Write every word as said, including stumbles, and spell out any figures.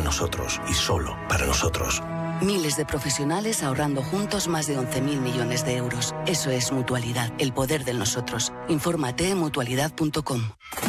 nosotros y solo para nosotros. Miles de profesionales ahorrando juntos más de once mil millones de euros. Eso es Mutualidad, el poder del nosotros. Infórmate en mutualidad punto com.